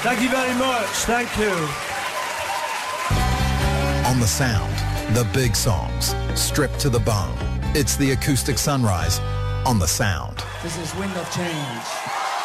Thank you very much. Thank you. On the Sound, the big songs, stripped to the bone. It's the Acoustic Sunrise on the Sound. This is Wind of Change.